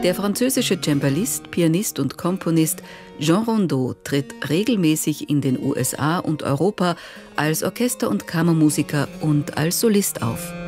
Der französische Cembalist, Pianist und Komponist Jean Rondeau tritt regelmäßig in den USA und Europa als Orchester- und Kammermusiker und als Solist auf.